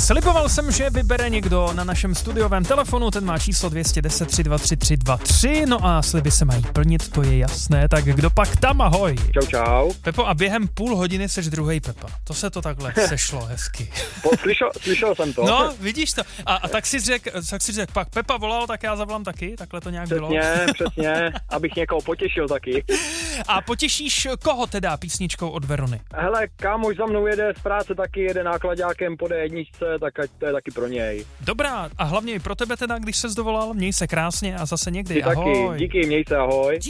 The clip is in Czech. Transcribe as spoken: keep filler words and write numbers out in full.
Sliboval jsem, že vybere někdo na našem studiovém telefonu, ten má číslo dvě jedna nula tři dva tři tři dva tři, no a sliby se mají plnit, to je jasné, tak kdo pak tam, ahoj. Čau, čau. Pepo, a během půl hodiny seš druhej Pepa, to se to takhle sešlo hezky. Po, slyšel, slyšel jsem to. No, vidíš to, a, a tak si řek, tak si řek, pak Pepa volal, tak já zavolám taky, takhle to nějak přesně, bylo. Přesně, přesně, abych někoho potěšil taky. A potěšíš koho teda písničkou od Verony? Hele, kámoš za mnou jede z práce taky, jede nákladákem po dé jedna, tak ať to je taky pro něj. Dobrá, a hlavně i pro tebe teda, když ses dovolal, měj se krásně a zase někdy, Ty ahoj. taky, díky, měj se, ahoj.